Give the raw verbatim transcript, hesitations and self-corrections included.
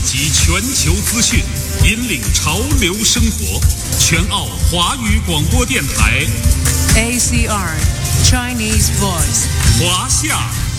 集全球资讯，引领潮流生活。全澳华语广播电台 A C R Chinese Voice 华夏